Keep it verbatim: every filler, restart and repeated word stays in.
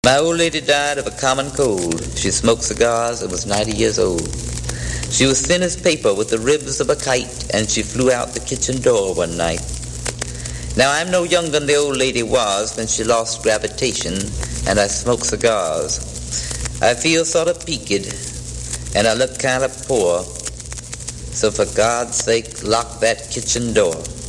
My old lady died of a common cold. She smoked cigars and was ninety years old. She was thin as paper with the ribs of a kite, and she flew out the kitchen door one night. Now, I'm no younger than the old lady was when she lost gravitation, and I smoke cigars. I feel sort of peaked, and I look kind of poor. So for God's sake, lock that kitchen door.